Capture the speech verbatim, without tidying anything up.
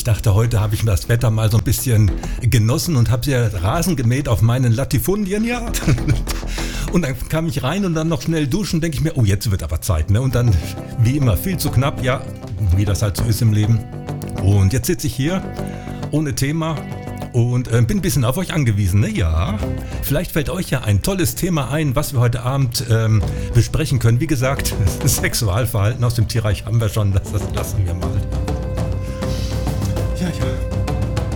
Ich dachte, heute habe ich das Wetter mal so ein bisschen genossen und habe ja Rasen gemäht auf meinen Latifundien, ja. Und dann kam ich rein und dann noch schnell duschen, denke ich mir, oh, jetzt wird aber Zeit, ne? Und dann, wie immer, viel zu knapp, ja, wie das halt so ist im Leben. Und jetzt sitze ich hier, ohne Thema. Und äh, bin ein bisschen auf euch angewiesen, ne? Ja. Vielleicht fällt euch ja ein tolles Thema ein, was wir heute Abend ähm, besprechen können. Wie gesagt, Sexualverhalten aus dem Tierreich haben wir schon, das, das lassen wir mal.